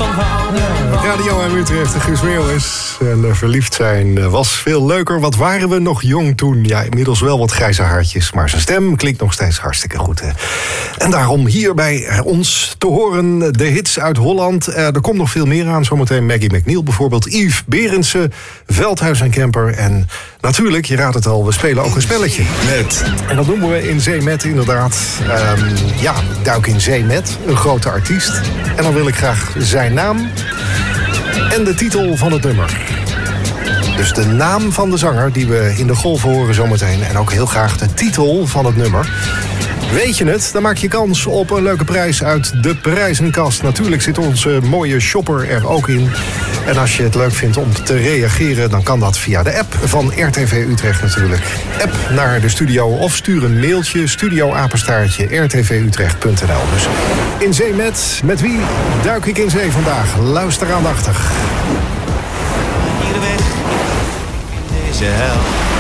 van houden. Radio en Utrecht, de Guus Meeuwis. En verliefd zijn was veel leuker. Wat waren we nog jong toen? Ja, inmiddels wel wat grijze haartjes, maar zijn stem klinkt nog steeds hartstikke goed. Hè? En daarom hier bij ons te horen de hits uit Holland. Er komt nog veel meer aan. Zometeen Maggie McNeil bijvoorbeeld. Yves Berendsen, Veldhuis en Kemper. En natuurlijk, je raadt het al, we spelen ook een spelletje. En dat noemen we In Zee Met inderdaad. Duik in Zee Met, een grote artiest. En dan wil ik graag zijn naam en de titel van het nummer. Dus de naam van de zanger die we in de golf horen zometeen. En ook heel graag de titel van het nummer. Weet je het, dan maak je kans op een leuke prijs uit de prijzenkast. Natuurlijk zit onze mooie shopper er ook in. En als je het leuk vindt om te reageren, dan kan dat via de app van RTV Utrecht natuurlijk. App naar de studio of stuur een mailtje, studioapenstaartje@rtvutrecht.nl. Dus In Zee met wie duik ik in zee vandaag? Luister aandachtig. Hier weg in deze hel.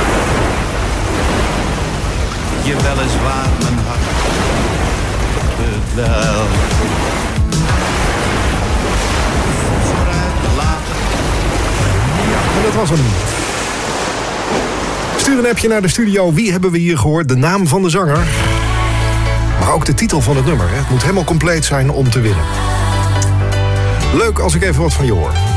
Je weliswaar mijn hart wel. Vooruit later. Ja, en dat was hem. Stuur een appje naar de studio. Wie hebben we hier gehoord? De naam van de zanger. Maar ook de titel van het nummer. Hè? Het moet helemaal compleet zijn om te winnen. Leuk als ik even wat van je hoor.